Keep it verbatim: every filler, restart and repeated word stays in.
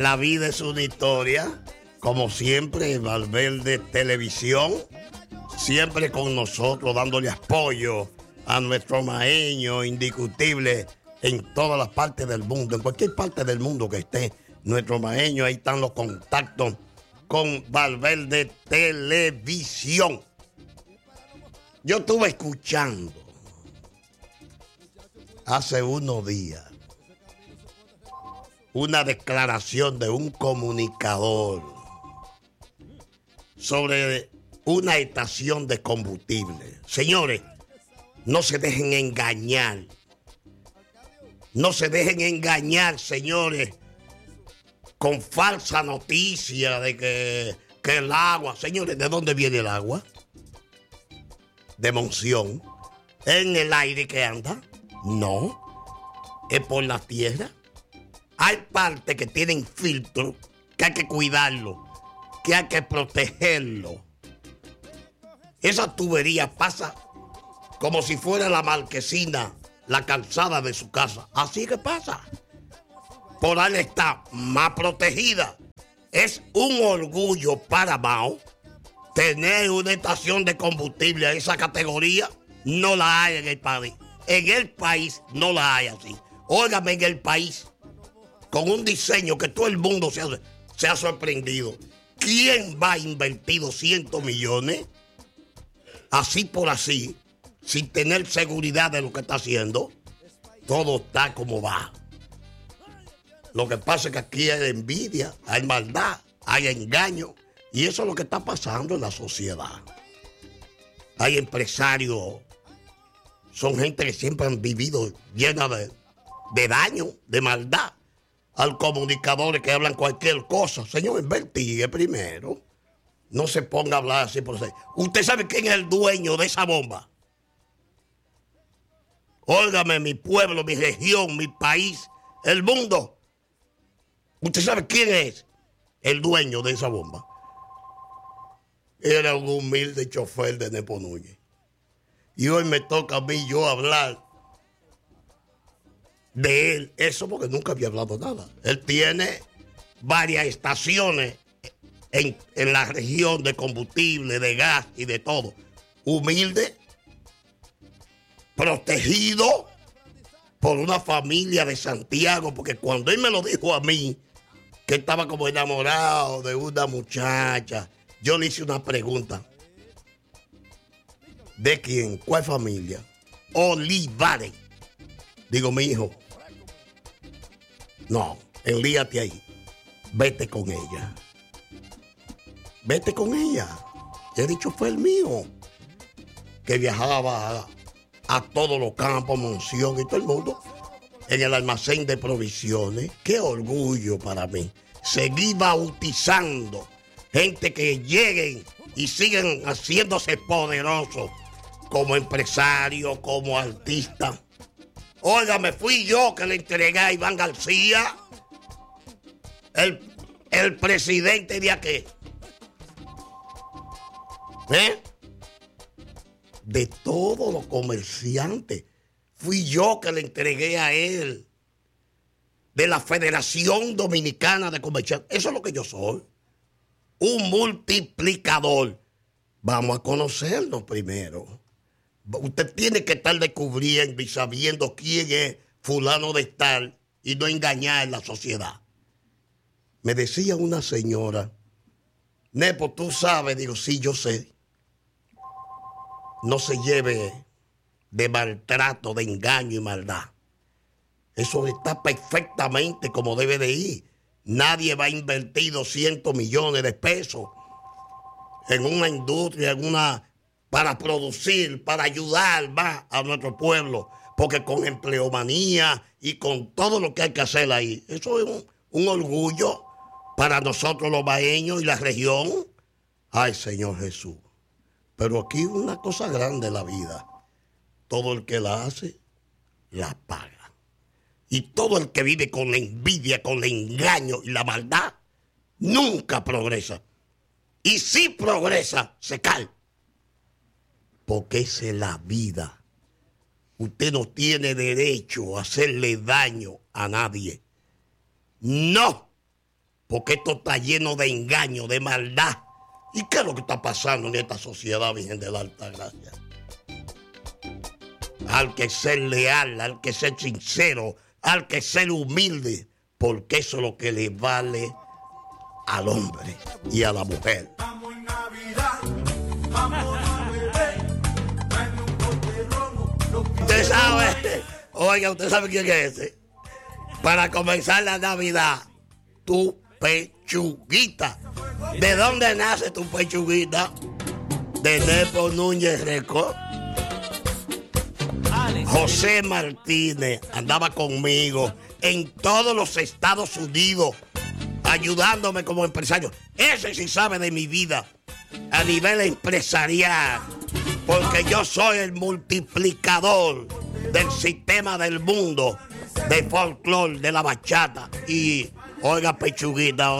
La vida es una historia. Como siempre, Valverde Televisión, siempre con nosotros, dándole apoyo a nuestro maeño indiscutible en todas las partes del mundo, en cualquier parte del mundo que esté nuestro maeño. Ahí están los contactos con Valverde Televisión. Yo estuve escuchando hace unos días una declaración de un comunicador sobre una estación de combustible. Señores, no se dejen engañar. No se dejen engañar, señores, con falsa noticia de que, que el agua... Señores, ¿de dónde viene el agua? De Monción. ¿En el aire que anda? No. ¿Es por la tierra? Hay partes que tienen filtro, que hay que cuidarlo, que hay que protegerlo. Esa tubería pasa como si fuera la marquesina, la calzada de su casa. Así que pasa. Por ahí está más protegida. Es un orgullo para Mao tener una estación de combustible a esa categoría. No la hay en el país. En el país no la hay así. Óigame, en el país, con un diseño que todo el mundo se ha, se ha sorprendido. ¿Quién va a invertir doscientos millones? Así por así, sin tener seguridad de lo que está haciendo. Todo está como va. Lo que pasa es que aquí hay envidia, hay maldad, hay engaño. Y eso es lo que está pasando en la sociedad. Hay empresarios, son gente que siempre han vivido llena de, de daño, de maldad. Al comunicadores que hablan cualquier cosa. Señor, investigue primero. No se ponga a hablar así por así. ¿Usted sabe quién es el dueño de esa bomba? Óigame, mi pueblo, mi región, mi país, el mundo. ¿Usted sabe quién es el dueño de esa bomba? Era un humilde chofer de Nepo Núñez. Y hoy me toca a mí yo hablar de él, eso porque nunca había hablado nada. Él tiene varias estaciones en, en la región de combustible, de gas y de todo. Humilde, protegido por una familia de Santiago, porque cuando él me lo dijo a mí, que estaba como enamorado de una muchacha, yo le hice una pregunta. ¿De quién? ¿Cuál familia? Olivares. Digo, mi hijo, no, enlíate ahí. Vete con ella. Vete con ella. He dicho, fue el mío. Que viajaba a, a todos los campos, Monción y todo el mundo, en el almacén de provisiones. Qué orgullo para mí. Seguí bautizando gente que lleguen y siguen haciéndose poderosos como empresarios, como artistas. Óigame, fui yo que le entregué a Iván García, el, el presidente de aquí. ¿Eh? De todos los comerciantes, fui yo que le entregué a él, de la Federación Dominicana de Comerciantes. Eso es lo que yo soy, un multiplicador. Vamos a conocernos primero. Usted tiene que estar descubriendo y sabiendo quién es fulano de tal y no engañar a la sociedad. Me decía una señora, Nepo, ¿tú sabes? Digo, sí, yo sé. No se lleve de maltrato, de engaño y maldad. Eso está perfectamente como debe de ir. Nadie va a invertir doscientos millones de pesos en una industria, en una... para producir, para ayudar más a nuestro pueblo, porque con empleomanía y con todo lo que hay que hacer ahí, eso es un, un orgullo para nosotros los baeños y la región. Ay, Señor Jesús. Pero aquí una cosa grande en la vida. Todo el que la hace, la paga. Y todo el que vive con la envidia, con el engaño y la maldad, nunca progresa. Y si progresa, se cae. Porque esa es la vida. Usted no tiene derecho a hacerle daño a nadie. No. porque esto está lleno de engaño, de maldad. ¿Y qué es lo que está pasando en esta sociedad, Virgen de la Alta Gracia? Hay que ser leal, hay que ser sincero, hay que ser humilde, porque eso es lo que le vale al hombre y a la mujer. Vamos en Navidad, vamos a beber, dame un bote romo. Usted sabe, oiga, usted sabe quién es ese. Para comenzar la Navidad, tu pechuguita. ¿De dónde nace tu pechuguita? De Nepo Núñez Record. José Martínez andaba conmigo en todos los Estados Unidos, ayudándome como empresario. Ese sí sabe de mi vida a nivel empresarial, porque yo soy el multiplicador del sistema del mundo, de folclore, de la bachata. Y oiga, pechuguita,